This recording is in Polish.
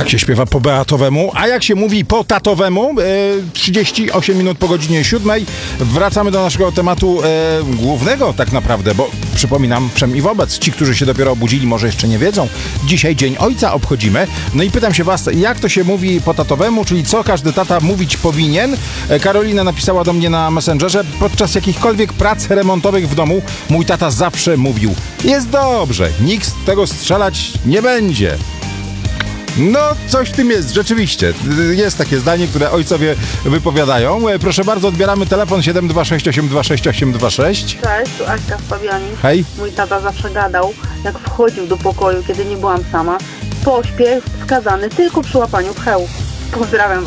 Tak się śpiewa po beatowemu, a jak się mówi po tatowemu, 38 minut po godzinie 7. Wracamy do naszego tematu głównego tak naprawdę, bo przypominam wszem i wobec, ci, którzy się dopiero obudzili, może jeszcze nie wiedzą, dzisiaj Dzień Ojca obchodzimy. No i pytam się was, jak to się mówi po tatowemu, czyli co każdy tata mówić powinien? Karolina napisała do mnie na Messengerze: podczas jakichkolwiek prac remontowych w domu mój tata zawsze mówił: jest dobrze, nikt z tego strzelać nie będzie. No, coś w tym jest, rzeczywiście. Jest takie zdanie, które ojcowie wypowiadają. Proszę bardzo, odbieramy telefon 726 826 826. Cześć, tu Aśka z Fabianin. Hej. Mój tata zawsze gadał, jak wchodził do pokoju, kiedy nie byłam sama: pośpiech wskazany tylko przy łapaniu pcheł. Pozdrawiam was.